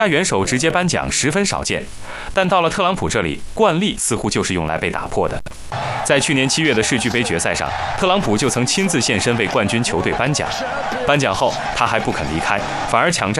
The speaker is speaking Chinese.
元首直接颁奖十分少见，但到了特朗普这里，惯例似乎就是用来被打破的。在去年7月的世俱杯决赛上，特朗普就曾亲自现身为冠军球队颁奖。颁奖后，他还不肯离开，反而抢占